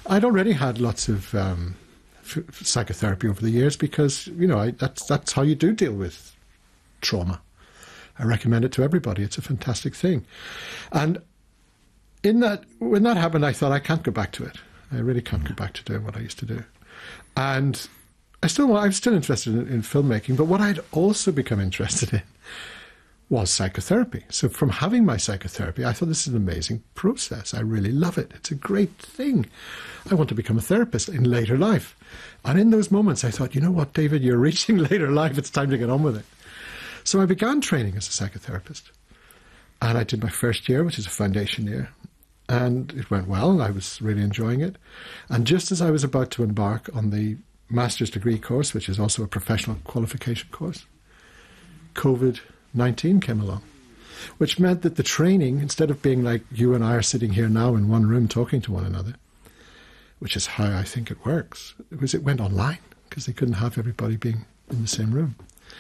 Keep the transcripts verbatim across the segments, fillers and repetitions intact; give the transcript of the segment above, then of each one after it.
I'd already had lots of um, f- psychotherapy over the years because, you know, I, that's, that's how you do deal with trauma. I recommend it to everybody. It's a fantastic thing. And in that, when that happened, I thought, I can't go back to it. I really can't go back to doing what I used to do. And I still, I'm still interested in, in filmmaking, but what I'd also become interested in was psychotherapy. So from having my psychotherapy, I thought, this is an amazing process. I really love it. It's a great thing. I want to become a therapist in later life. And in those moments, I thought, you know what, David, you're reaching later life. It's time to get on with it. So I began training as a psychotherapist. And I did my first year, which is a foundation year. And it went well. I was really enjoying it. And just as I was about to embark on the master's degree course, which is also a professional qualification course, COVID nineteen came along, which meant that the training, instead of being like you and I are sitting here now in one room talking to one another, which is how I think it works, it was it went online because they couldn't have everybody being in the same room.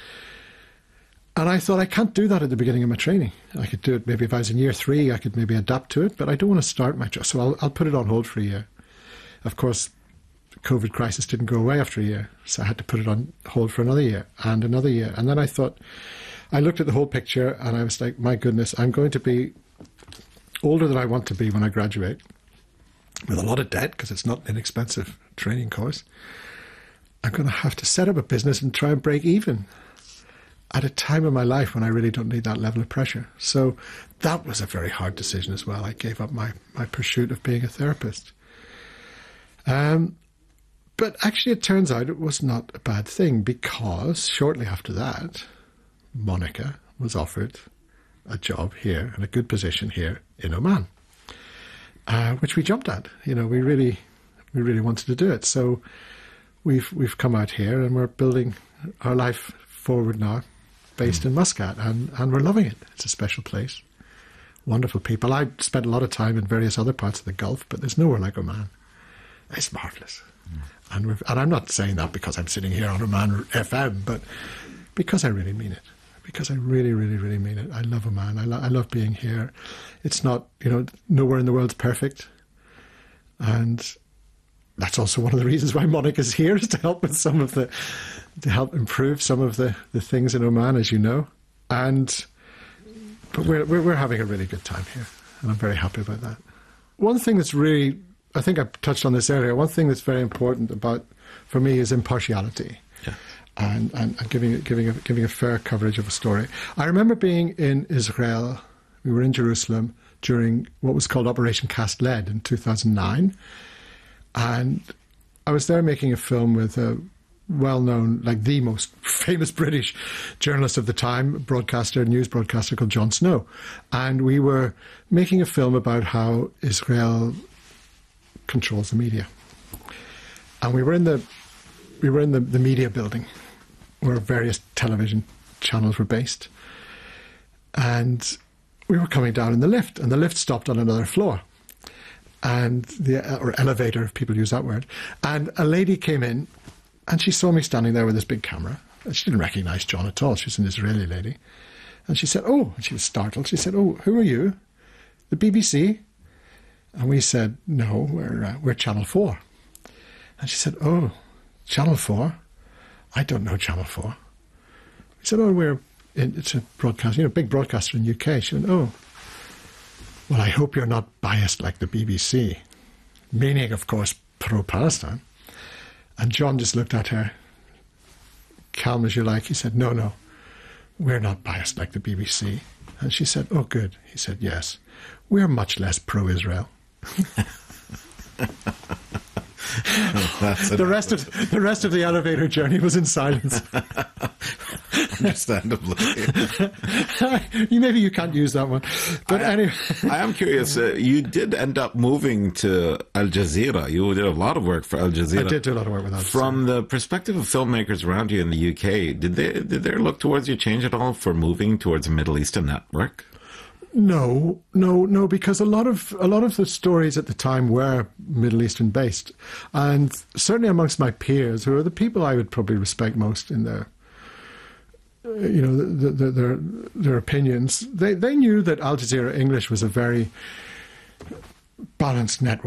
And I thought, I can't do that at the beginning of my training. I could do it maybe if I was in year three, I could maybe adapt to it, but I don't want to start my job, so I'll, I'll put it on hold for a year. Of course, the COVID crisis didn't go away after a year, so I had to put it on hold for another year and another year. And then I thought, I looked at the whole picture and I was like, my goodness, I'm going to be older than I want to be when I graduate, with a lot of debt because it's not an inexpensive training course. I'm going to have to set up a business and try and break even at a time in my life when I really don't need that level of pressure. So that was a very hard decision as well. I gave up my, my pursuit of being a therapist. Um, but actually it turns out it was not a bad thing, because shortly after that, Monica was offered a job here and a good position here in Oman, uh, which we jumped at. You know, we really, we really wanted to do it. So we've we've come out here and we're building our life forward now, based mm. in Muscat, and and we're loving it. It's a special place, wonderful people. I spent a lot of time in various other parts of the Gulf, but there's nowhere like Oman. It's marvellous, mm. and we've, and I'm not saying that because I'm sitting here on Oman F M, but because I really mean it. Because I really, really, really mean it. I love Oman. I, lo- I love being here. It's not, you know, nowhere in the world's perfect. And that's also one of the reasons why Monica's here, is to help with some of the, to help improve some of the, the things in Oman, as you know. And, but we're, we're, we're having a really good time here. And I'm very happy about that. One thing that's really, I think I touched on this earlier, one thing that's very important about, for me, is impartiality. Yeah. And, and, and giving giving a, giving a fair coverage of a story. I remember being in Israel. We were in Jerusalem during what was called Operation Cast Lead in two thousand nine, and I was there making a film with a well-known, like the most famous British journalist of the time, broadcaster, news broadcaster called Jon Snow, and we were making a film about how Israel controls the media, and we were in the we were in the, the media building, where various television channels were based. And we were coming down in the lift, and the lift stopped on another floor. And the, or elevator, if people use that word. And a lady came in, and she saw me standing there with this big camera. And she didn't recognize John at all. She was an Israeli lady. And she said, oh, and she was startled. She said, oh, who are you? The B B C? And we said, no, we're, uh, we're Channel four. And she said, oh, Channel four? I don't know Channel four. We said, oh, we're, in, it's a broadcast, you know, big broadcaster in the U K. She went, oh, well, I hope you're not biased like the B B C. Meaning, of course, pro-Palestine. And John just looked at her, calm as you like. He said, no, no, we're not biased like the B B C. And she said, oh, good. He said, yes, we're much less pro-Israel. the rest of the rest of the elevator journey was in silence. Understandably. Maybe you can't use that one. But I, anyway. I am curious. Uh, you did end up moving to Al Jazeera. You did a lot of work for Al Jazeera. I did do a lot of work with Al Jazeera. From the perspective of filmmakers around you in the U K, did they did they look towards you change at all for moving towards a Middle Eastern network? No, no, no, because a lot of a lot of the stories at the time were Middle Eastern based, and certainly amongst my peers, who are the people I would probably respect most in their, you know, the, the, their their opinions, they they knew that Al Jazeera English was a very balanced network.